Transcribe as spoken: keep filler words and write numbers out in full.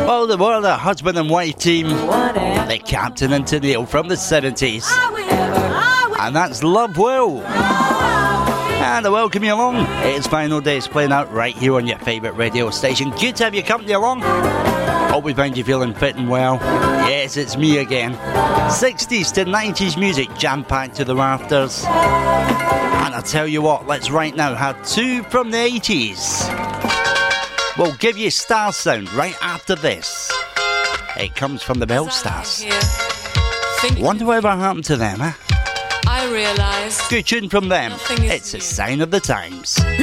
Well, they were the husband and wife team, the Captain and Tennille from the seventies. And that's Love Will. And I welcome you along. It's Final Days playing out right here on your favourite radio station. Good to have your company along. Hope we find you feeling fit and well. Yes, it's me again. sixties to nineties music jam-packed to the rafters. And I'll tell you what, let's right now have two from the eighties. We'll give you Star Sound right after this. It comes from the Bell Stars. Wonder whatever happened to them, huh? I realize good tune from them. It's a sign of the times.